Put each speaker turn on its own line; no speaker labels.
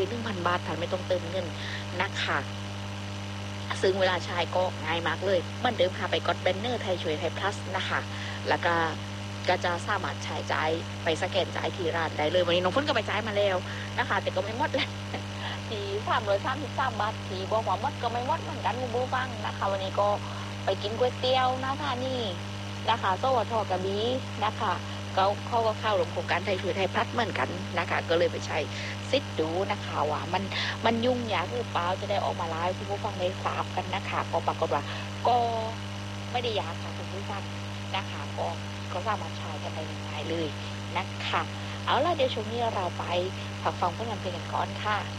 1,000 บาทผ่านไม่ต้องเติมเงินนะคะซึ่งเวลาใช้ก็ง่ายมากเลยเหมือนเดิมค่ะไปกดแบนเนอร์ไทยช่วยไทยพลัสนะคะแล้วก็จะสามารถใช้จ่ายไปสแกนจ่ายที่ร้านได้เลยวันนี้น้องฝนก็ไปจ่ายมาแล้วนะคะแต่ก็ไม่หมดเลยที่333 บาทที่บอกว่าหมดก็ไม่หมดเหมือนกันคุณผู้ฟังนะคะวันนี้ก็ไปกินก๋วยเตี๋ยวนะคะนี่นะคะสวทกระบี่นะคะเขาก็เข้าร่วมโครงการไทยช่วยไทยพลัสเหมือนกันนะคะก็เลยไปใช้ซิดดูนะคะว่ามันยุ่งยากหรือเปล่าจะได้ออกมาไลฟ์คุณผู้ฟังได้ทราบกันนะคะก็ปรากฏว่าก็ไม่ได้ยากค่ะคุณผู้ฟังนะคะก็สามารถใช้กันได้ง่ายๆเลยนะคะเอาล่ะเดี๋ยวช่วงนี้เราไปฟังผลงานเพลงกันก่อนค่ะ